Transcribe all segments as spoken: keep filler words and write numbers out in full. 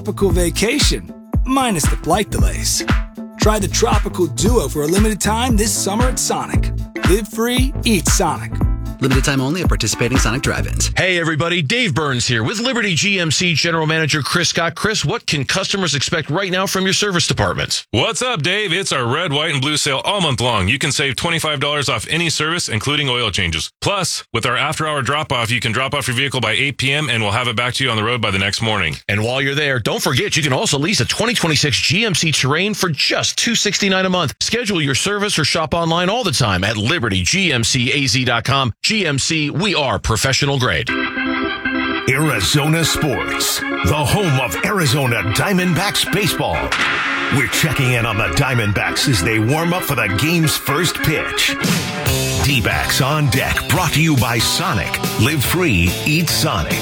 tropical vacation, minus the flight delays. Try the Tropical Duo for a limited time this summer at Sonic. Live free, eat Sonic. Limited time only at participating Sonic drive-ins. Hey, everybody. Dave Burns here with Liberty G M C General Manager Chris Scott. Chris, what can customers expect right now from your service departments? What's up, Dave? It's our red, white, and blue sale all month long. You can save twenty-five dollars off any service, including oil changes. Plus, with our after-hour drop-off, you can drop off your vehicle by eight p.m. and we'll have it back to you on the road by the next morning. And while you're there, don't forget you can also lease a twenty twenty-six G M C Terrain for just two hundred sixty-nine dollars a month. Schedule your service or shop online all the time at liberty g m c a z dot com. G M C, we are professional grade. Arizona Sports, the home of Arizona Diamondbacks baseball. We're checking in on the Diamondbacks as they warm up for the game's first pitch. D-backs on deck, brought to you by Sonic. Live free, eat Sonic.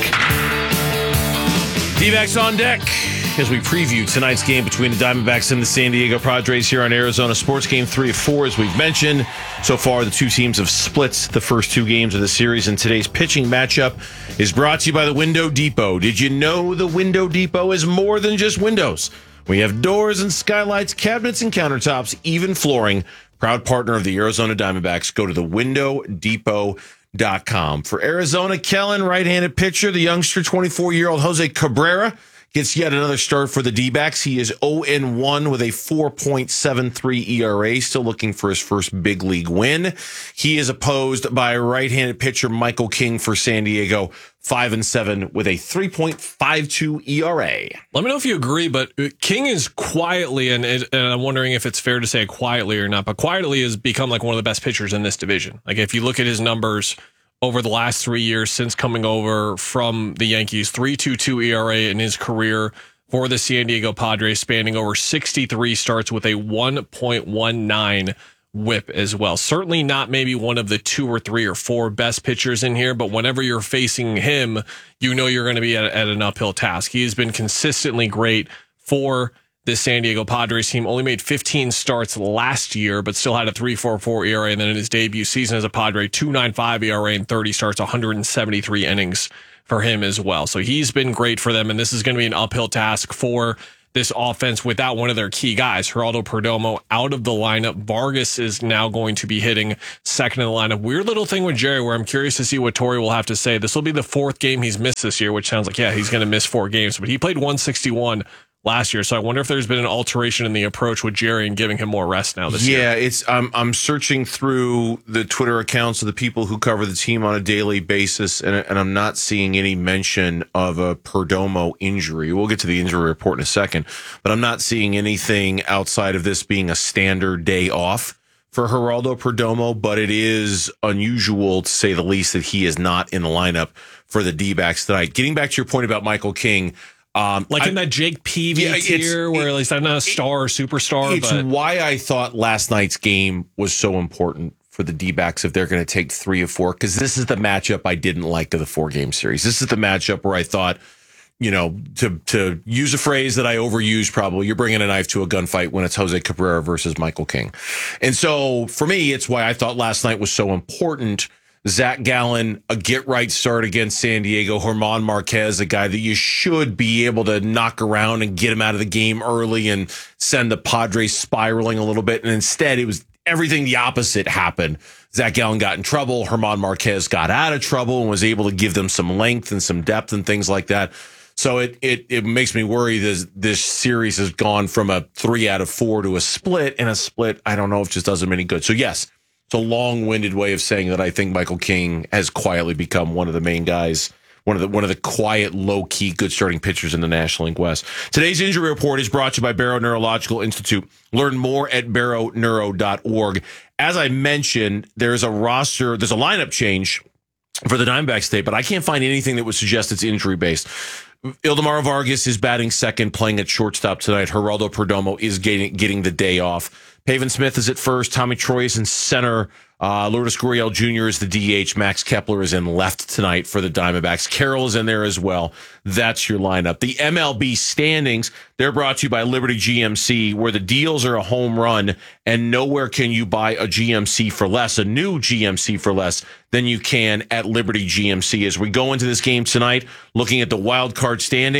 D-backs on deck as we preview tonight's game between the Diamondbacks and the San Diego Padres here on Arizona Sports. Game three of four, as we've mentioned. So far, the two teams have split the first two games of the series, and today's pitching matchup is brought to you by the Window Depot. Did you know the Window Depot is more than just windows? We have doors and skylights, cabinets and countertops, even flooring. Proud partner of the Arizona Diamondbacks. Go to the window depot dot com. For Arizona, Kellen, right-handed pitcher, the youngster, twenty-four-year-old Jose Cabrera, gets yet another start for the D-backs. He is oh and one with a four point seven three E R A, still looking for his first big league win. He is opposed by right-handed pitcher Michael King for San Diego, five and seven with a three point five two E R A. Let me know if you agree, but King is quietly, and, and I'm wondering if it's fair to say quietly or not, but quietly has become like one of the best pitchers in this division. Like if you look at his numbers over the last three years since coming over from the Yankees, three point two two E R A in his career for the San Diego Padres, spanning over sixty-three starts with a one point one nine whip as well. Certainly not maybe one of the two or three or four best pitchers in here, but whenever you're facing him, you know you're going to be at, at an uphill task. He has been consistently great for the San Diego Padres team. Only made fifteen starts last year, but still had a three point four four E R A. And then in his debut season as a Padre, two point nine five E R A and thirty starts, one hundred seventy-three innings for him as well. So he's been great for them, and this is going to be an uphill task for this offense without one of their key guys. Geraldo Perdomo out of the lineup. Vargas is now going to be hitting second in the lineup. Weird little thing with Jerry where I'm curious to see what Torey will have to say. This will be the fourth game he's missed this year, which sounds like, yeah, he's going to miss four games, but he played one sixty-one last year. So I wonder if there's been an alteration in the approach with Jerry and giving him more rest now this yeah, year. Yeah, it's I'm I'm searching through the Twitter accounts of the people who cover the team on a daily basis, and, and I'm not seeing any mention of a Perdomo injury. We'll get to the injury report in a second, but I'm not seeing anything outside of this being a standard day off for Geraldo Perdomo, but it is unusual, to say the least, that he is not in the lineup for the D-backs tonight. Getting back to your point about Michael King, Um, like I, in that Jake Peavy yeah, tier where it, at least I'm not a star or superstar. It's but why I thought last night's game was so important for the D-backs if they're going to take three of four, because this is the matchup I didn't like of the four-game series. This is the matchup where I thought, you know, to to use a phrase that I overuse probably, you're bringing a knife to a gunfight when it's Jose Cabrera versus Michael King. And so for me, it's why I thought last night was so important. Zach Gallen, a get-right start against San Diego. German Marquez, a guy that you should be able to knock around and get him out of the game early and send the Padres spiraling a little bit. And instead, it was everything the opposite happened. Zach Gallen got in trouble. German Marquez got out of trouble and was able to give them some length and some depth and things like that. So it it, it makes me worry this, this series has gone from a three out of four to a split, and a split, I don't know if just does them any good. So, yes, it's a long-winded way of saying that I think Michael King has quietly become one of the main guys, one of the one of the quiet, low-key, good starting pitchers in the National League West. Today's injury report is brought to you by Barrow Neurological Institute. Learn more at barrow neuro dot org. As I mentioned, there's a roster, there's a lineup change for the Diamondbacks today, but I can't find anything that would suggest it's injury-based. Ildemaro Vargas is batting second, playing at shortstop tonight. Geraldo Perdomo is getting getting the day off. Pavin Smith is at first. Tommy Troy is in center. Uh, Lourdes Gurriel Junior is the D H. Max Kepler is in left tonight for the Diamondbacks. Carroll is in there as well. That's your lineup. The M L B standings, they're brought to you by Liberty G M C, where the deals are a home run, and nowhere can you buy a G M C for less, a new G M C for less than you can at Liberty G M C. As we go into this game tonight, looking at the wild card standings,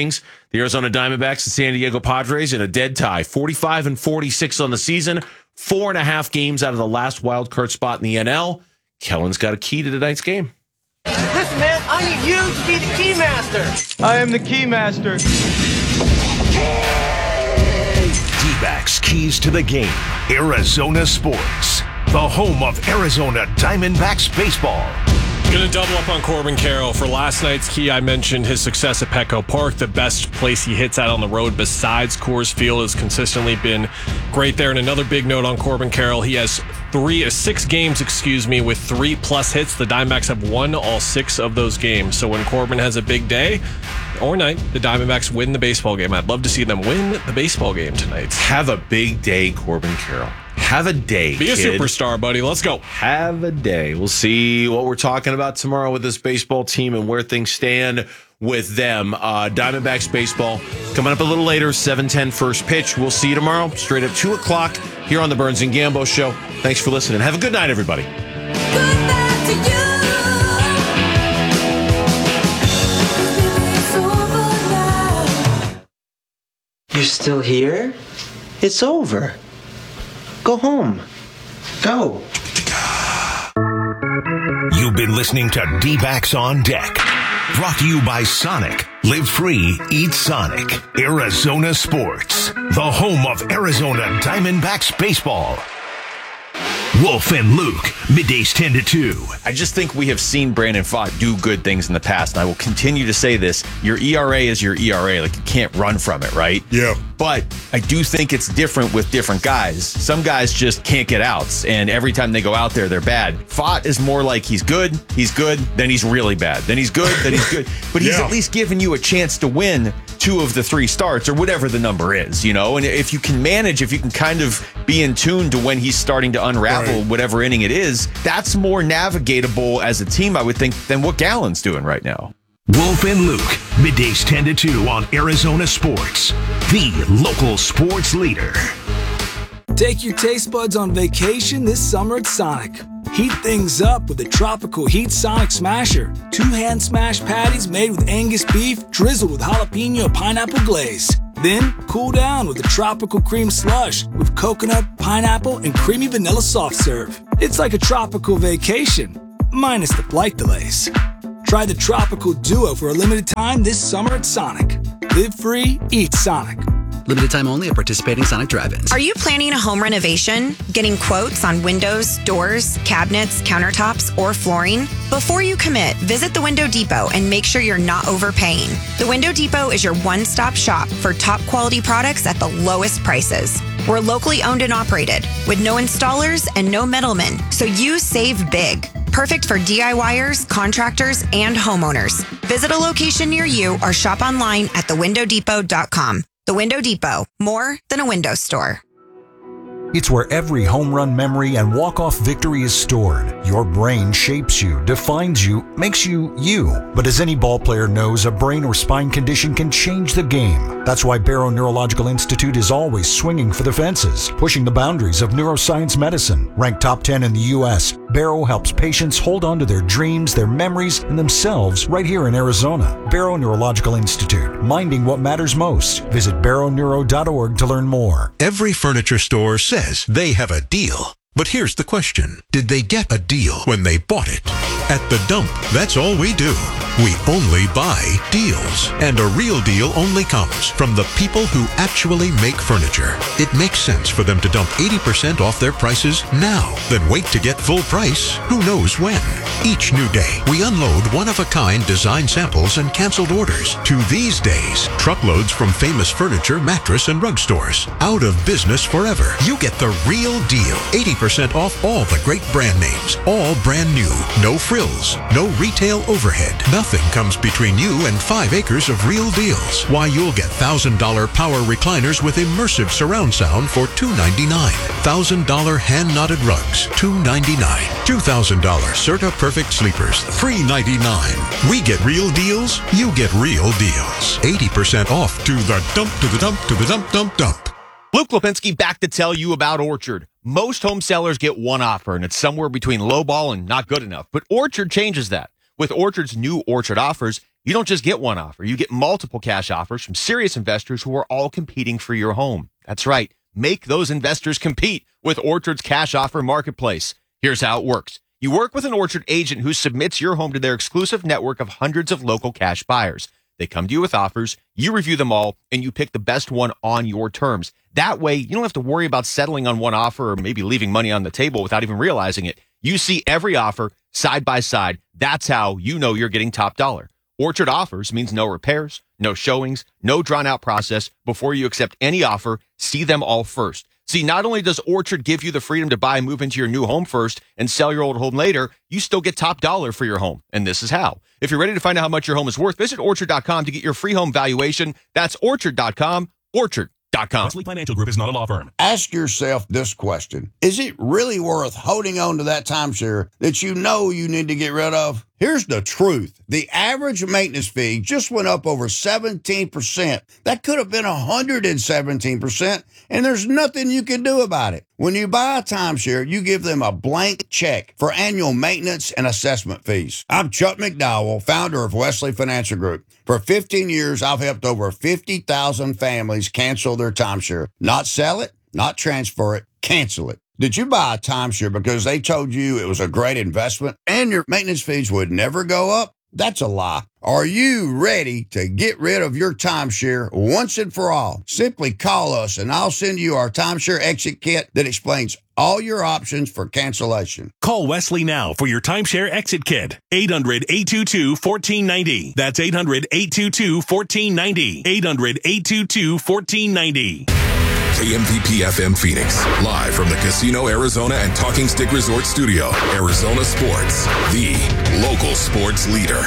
The Arizona Diamondbacks and San Diego Padres in a dead tie, forty-five and forty-six on the season, four and a half games out of the last wild card spot in the N L. Kellen's got a key to tonight's game. Listen, man, I need you to be the key master. I am the key master. D-backs keys to the game. Arizona Sports, the home of Arizona Diamondbacks baseball. Going to double up on Corbin Carroll. For last night's key, I mentioned his success at Petco Park. The best place he hits at on the road besides Coors Field has consistently been great there. And another big note on Corbin Carroll, he has three, uh, six games, excuse me, with three plus hits. The Diamondbacks have won all six of those games. So when Corbin has a big day or night, the Diamondbacks win the baseball game. I'd love to see them win the baseball game tonight. Have a big day, Corbin Carroll. Have a day, Be a kid. superstar, buddy. Let's go. Have a day. We'll see what we're talking about tomorrow with this baseball team and where things stand with them. Uh, Diamondbacks baseball coming up a little later, seven ten first pitch. We'll see you tomorrow, straight at two o'clock here on the Burns and Gambo Show. Thanks for listening. Have a good night, everybody. You're still here? It's over. Go home. Go. You've been listening to D-Backs on Deck. Brought to you by Sonic. Live free, eat Sonic. Arizona Sports, the home of Arizona Diamondbacks baseball. Wolf and Luke, middays ten to two. I just think we have seen Brandon Pfaadt do good things in the past, and I will continue to say this. Your E R A is your E R A. Like, you can't run from it, right? Yeah. But I do think it's different with different guys. Some guys just can't get outs, and every time they go out there, they're bad. Pfaadt is more like he's good, he's good, then he's really bad. Then he's good, then he's good. But he's Yeah. at least giving you a chance to win two of the three starts or whatever the number is, you know? And if you can manage, if you can kind of be in tune to when he's starting to unravel Right. whatever inning it is, that's more navigatable as a team, I would think, than what Gallen's doing right now. Wolf and Luke, middays ten to two on Arizona Sports, the local sports leader. Take your taste buds on vacation this summer at Sonic. Heat things up with the Tropical Heat Sonic Smasher. Two hand smashed patties made with Angus beef drizzled with jalapeno pineapple glaze. Then cool down with the Tropical Cream Slush with coconut, pineapple, and creamy vanilla soft serve. It's like a tropical vacation, minus the flight delays. Try the Tropical Duo for a limited time this summer at Sonic. Live free, eat Sonic. Limited time only at participating Sonic drive-ins. Are you planning a home renovation? Getting quotes on windows, doors, cabinets, countertops, or flooring? Before you commit, visit the Window Depot and make sure you're not overpaying. The Window Depot is your one-stop shop for top quality products at the lowest prices. We're locally owned and operated with no installers and no middlemen, so you save big. Perfect for DIYers, contractors, and homeowners. Visit a location near you or shop online at the window depot dot com. The Window Depot, more than a window store. It's where every home run memory and walk-off victory is stored. Your brain shapes you, defines you, makes you you. But as any ball player knows, a brain or spine condition can change the game. That's why Barrow Neurological Institute is always swinging for the fences, pushing the boundaries of neuroscience medicine. Ranked top ten in the U S, Barrow helps patients hold on to their dreams, their memories, and themselves right here in Arizona. Barrow Neurological Institute, minding what matters most. Visit barrow neuro dot org to learn more. Every furniture store says they have a deal. But here's the question. Did they get a deal when they bought it? At The Dump, that's all we do. We only buy deals. And a real deal only comes from the people who actually make furniture. It makes sense for them to dump eighty percent off their prices now, then wait to get full price who knows when. Each new day, we unload one-of-a-kind design samples and canceled orders. To these days, truckloads from famous furniture, mattress, and rug stores. Out of business forever. You get the real deal. eighty percent off all the great brand names. All brand new. No frills. No retail overhead. Nothing comes between you and five acres of real deals. Why, you'll get one thousand dollars power recliners with immersive surround sound for two hundred ninety-nine dollars. one thousand dollars hand-knotted rugs, two hundred ninety-nine dollars. two thousand dollars Serta Perfect Sleepers, three hundred ninety-nine dollars. We get real deals, you get real deals. eighty percent off to the dump, to the dump, to the dump, dump, dump. Luke Lipinski back to tell you about Orchard. Most home sellers get one offer, and it's somewhere between lowball and not good enough. But Orchard changes that. With Orchard's new Orchard offers, you don't just get one offer. You get multiple cash offers from serious investors who are all competing for your home. That's right. Make those investors compete with Orchard's cash offer marketplace. Here's how it works. You work with an Orchard agent who submits your home to their exclusive network of hundreds of local cash buyers. They come to you with offers, you review them all, and you pick the best one on your terms. That way, you don't have to worry about settling on one offer or maybe leaving money on the table without even realizing it. You see every offer side by side. That's how you know you're getting top dollar. Orchard offers means no repairs, no showings, no drawn-out process. Before you accept any offer, see them all first. See, not only does Orchard give you the freedom to buy and move into your new home first and sell your old home later, you still get top dollar for your home. And this is how. If you're ready to find out how much your home is worth, visit Orchard dot com to get your free home valuation. That's Orchard dot com, Orchard dot com. Wesley Financial Group is not a law firm. Ask yourself this question. Is it really worth holding on to that timeshare that you know you need to get rid of? Here's the truth. The average maintenance fee just went up over seventeen percent. That could have been one hundred seventeen percent, and there's nothing you can do about it. When you buy a timeshare, you give them a blank check for annual maintenance and assessment fees. I'm Chuck McDowell, founder of Wesley Financial Group. For fifteen years, I've helped over fifty thousand families cancel their timeshare. Not sell it, not transfer it, cancel it. Did you buy a timeshare because they told you it was a great investment and your maintenance fees would never go up? That's a lie. Are you ready to get rid of your timeshare once and for all? Simply call us and I'll send you our timeshare exit kit that explains all your options for cancellation. Call Wesley now for your timeshare exit kit. eight hundred, eight two two, one four nine zero. That's eight hundred, eight two two, one four nine zero. eight hundred, eight two two, one four nine zero. K M V P F M Phoenix, live from the Casino Arizona and Talking Stick Resort Studio. Arizona Sports, the local sports leader.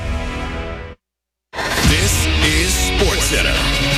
This is SportsCenter.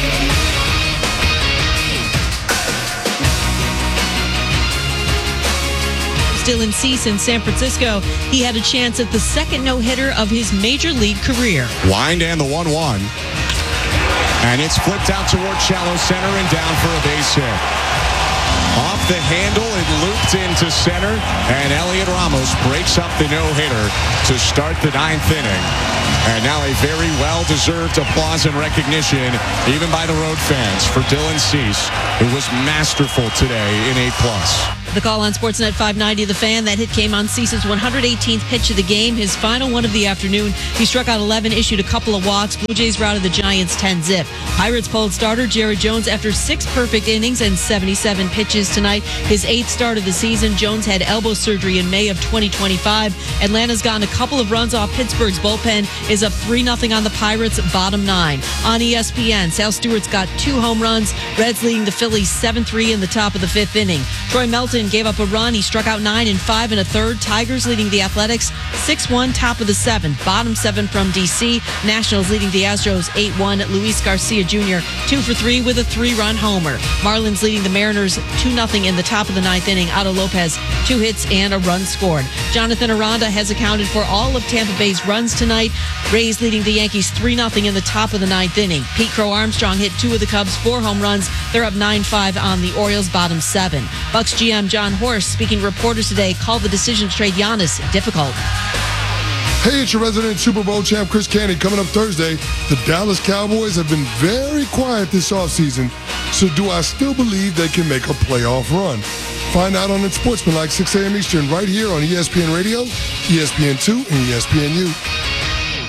Dylan Cease in San Francisco. He had a chance at the second no-hitter of his major league career. Wind and the one one. And it's flipped out toward shallow center and down for a base hit. Off the handle, it looped into center, and Elliot Ramos breaks up the no-hitter to start the ninth inning. And now a very well-deserved applause and recognition, even by the road fans, for Dylan Cease, who was masterful today in A plus. The call on Sportsnet five ninety, The Fan. That hit came on Cease's one hundred eighteenth pitch of the game, his final one of the afternoon. He struck out eleven, issued a couple of walks. Blue Jays routed the Giants ten zip. Pirates pulled starter Jared Jones after six perfect innings and seventy-seven pitches tonight. His eighth start of the season. Jones had elbow surgery in May of twenty twenty-five. Atlanta's gotten a couple of runs off Pittsburgh's bullpen, is up three nothing on the Pirates, bottom nine. On E S P N, Sal Stewart's got two home runs. Reds leading the Phillies seven three in the top of the fifth inning. Troy Melton gave up a run. He struck out nine and five and a third. Tigers leading the Athletics six one, top of the seventh. Bottom seven from D C. Nationals leading the Astros eight one. Luis Garcia Junior two for three with a three-run homer. Marlins leading the Mariners two nothing in the top of the ninth inning. Otto Lopez, two hits and a run scored. Jonathan Aranda has accounted for all of Tampa Bay's runs tonight. Rays leading the Yankees three nothing in the top of the ninth inning. Pete Crow Armstrong hit two of the Cubs' four home runs. They're up nine five on the Orioles, bottom seven. Bucks G M John Horst, speaking to reporters today, called the decision to trade Giannis difficult. Hey, it's your resident Super Bowl champ, Chris Canty. Coming up Thursday, the Dallas Cowboys have been very quiet this offseason. So do I still believe they can make a playoff run? Find out on Sportsman like six a.m. Eastern right here on E S P N Radio, E S P N two, and E S P N U.